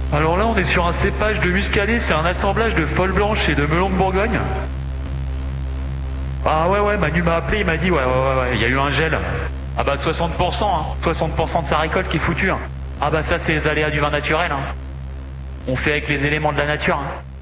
Alors là, on est sur un cépage de muscadet, c'est un assemblage de folle blanche et de melon de Bourgogne. Ah ouais, Manu m'a appelé, il m'a dit ouais, il y a eu un gel. Ah bah 60%, hein. 60% de sa récolte qui est foutue. Hein. Ah bah ça, c'est les aléas du vin naturel. Hein. On fait avec les éléments de la nature. Hein.